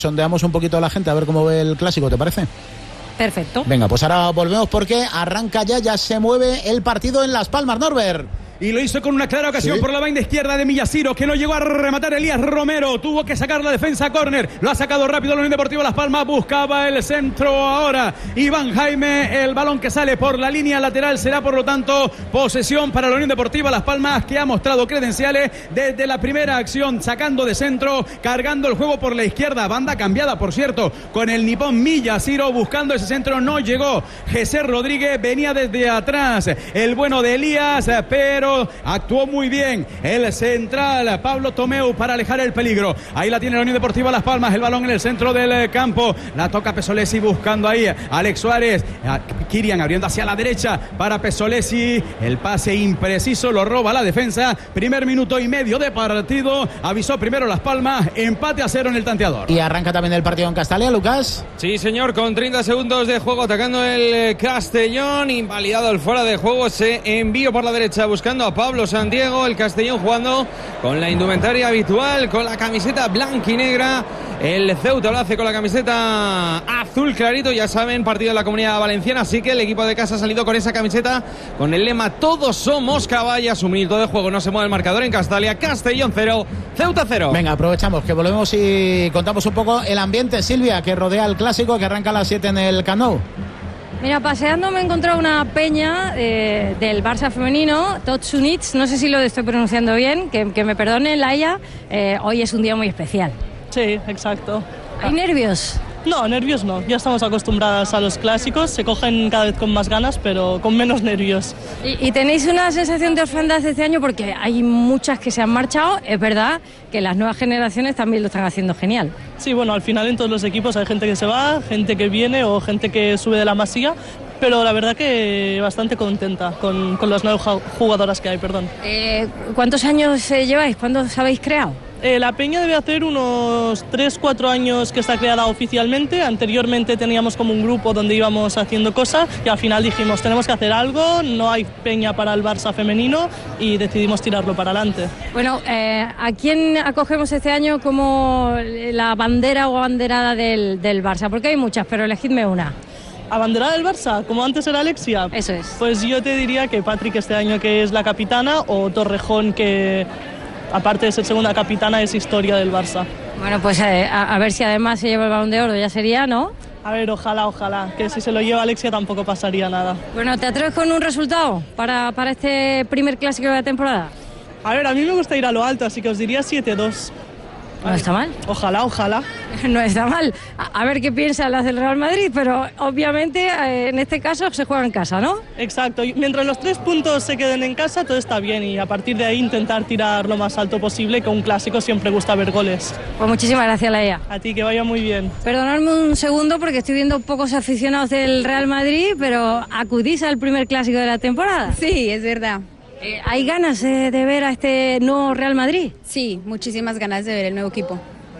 sondeamos un poquito a la gente a ver cómo ve el clásico, ¿te parece? Perfecto. Venga, pues ahora volvemos porque arranca ya se mueve el partido en Las Palmas, Norbert. Y lo hizo con una clara ocasión por la banda izquierda de Millasiro, que no llegó a rematar Elías Romero. Tuvo que sacar la defensa a córner. Lo ha sacado rápido la Unión Deportiva Las Palmas. Buscaba el centro ahora Iván Jaime. El balón que sale por la línea lateral será, por lo tanto, posesión para la Unión Deportiva Las Palmas, que ha mostrado credenciales desde la primera acción, sacando de centro, cargando el juego por la izquierda. Banda cambiada, por cierto, con el nipón Millasiro buscando ese centro. No llegó Jesús Rodríguez. Venía desde atrás el bueno de Elías, pero actuó muy bien el central Pablo Tomeu para alejar el peligro. Ahí la tiene la Unión Deportiva Las Palmas, el balón en el centro del campo, la toca Pesolesi buscando ahí Alex Suárez, Kirian abriendo hacia la derecha para Pesolesi, el pase impreciso, lo roba la defensa. Primer minuto y medio de partido, avisó primero Las Palmas, empate a 0 en el tanteador. Y arranca también el partido en Castalia, Lucas. Sí, señor, con 30 segundos de juego atacando el Castellón, invalidado el fuera de juego, se envío por la derecha buscando a Pablo Santiago. El Castellón jugando con la indumentaria habitual, con la camiseta blanquinegra. El Ceuta lo hace con la camiseta azul clarito, ya saben, partido de la Comunidad Valenciana, así que el equipo de casa ha salido con esa camiseta con el lema todos somos caballas. Un minuto de juego, no se mueve el marcador en Castalia. Castellón 0, Ceuta 0. Venga, aprovechamos que volvemos y contamos un poco el ambiente, Silvia, que rodea el clásico, que arranca a las 7 en el Camp Nou. Mira, paseando me he encontrado una peña del Barça femenino, Tots Units, no sé si lo estoy pronunciando bien, que me perdone Laia, hoy es un día muy especial. Sí, exacto. ¿Hay nervios? No, nervios no, ya estamos acostumbradas a los clásicos, se cogen cada vez con más ganas, pero con menos nervios. ¿Y tenéis una sensación de orfandad este año? Porque hay muchas que se han marchado, es verdad que las nuevas generaciones también lo están haciendo genial. Sí, bueno, al final en todos los equipos hay gente que se va, gente que viene o gente que sube de la masía, pero la verdad que bastante contenta con las nuevas jugadoras que hay, perdón. ¿Cuántos años lleváis? ¿Cuándo os habéis creado? La peña debe hacer unos 3-4 años que está creada oficialmente. Anteriormente teníamos como un grupo donde íbamos haciendo cosas y al final dijimos tenemos que hacer algo, no hay peña para el Barça femenino y decidimos tirarlo para adelante. Bueno, ¿a quién acogemos este año como la bandera o abanderada del Barça? Porque hay muchas, pero elegidme una. ¿Abanderada del Barça? Como antes era Alexia. Eso es. Pues yo te diría que Patrick este año, que es la capitana, o Torrejón, que aparte de ser segunda capitana es historia del Barça. Bueno, pues a ver si además se lleva el Balón de Oro, ya sería, ¿no? A ver, ojalá, que si se lo lleva Alexia tampoco pasaría nada. Bueno, ¿te atreves con un resultado para este primer clásico de la temporada? A ver, a mí me gusta ir a lo alto, así que os diría 7-2. No está mal. Ojalá. No está mal. A ver qué piensan las del Real Madrid, pero obviamente en este caso se juega en casa, ¿no? Exacto. Mientras los 3 puntos se queden en casa, todo está bien y a partir de ahí intentar tirar lo más alto posible, que un clásico siempre gusta ver goles. Pues muchísimas gracias, Laia. A ti, que vaya muy bien. Perdonadme un segundo porque estoy viendo pocos aficionados del Real Madrid, pero ¿acudís al primer clásico de la temporada? Sí, es verdad. ¿Hay ganas de ver a este nuevo Real Madrid? Sí, muchísimas ganas de ver el nuevo equipo.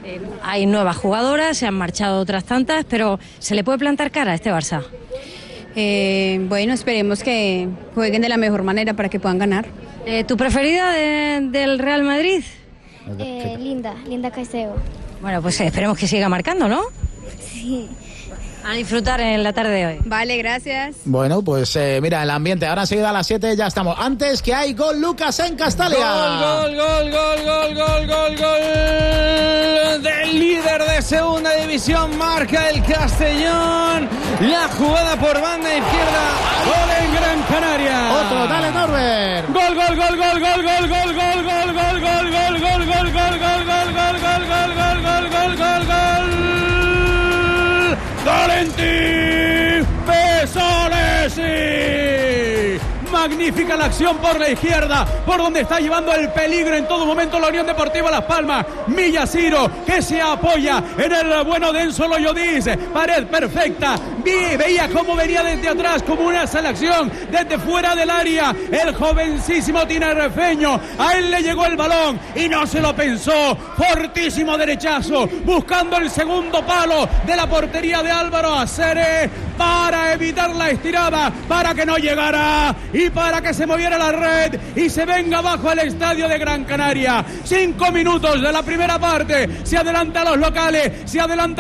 Hay nuevas jugadoras, se han marchado otras tantas, pero ¿se le puede plantar cara a este Barça? Bueno, esperemos que jueguen de la mejor manera para que puedan ganar. ¿Tu preferida del Real Madrid? Linda Caicedo. Bueno, pues esperemos que siga marcando, ¿no? Sí. A disfrutar en la tarde de hoy. Vale, gracias. Bueno, pues mira, el ambiente. Ahora enseguida a las 7 ya estamos. Antes que hay gol, Lucas, en Castalia. Gol del líder de segunda división. Marca el Castellón. La jugada por banda izquierda. Gol en Gran Canaria. Otro, dale, Norbert. Valentín Pesolesi. Magnífica la acción por la izquierda, por donde está llevando el peligro en todo momento la Unión Deportiva Las Palmas. Millasiro, que se apoya en el bueno de Enzo Loyodis. Pared perfecta. Veía cómo venía desde atrás, como una selección desde fuera del área. El jovencísimo tinerfeño, a él le llegó el balón y no se lo pensó. Fortísimo derechazo, buscando el segundo palo de la portería de Álvaro Aceres. para evitar la estirada, para que no llegara y para que se moviera la red y se venga abajo al estadio de Gran Canaria. 5 minutos de la primera parte. Se adelantan los locales, se adelanta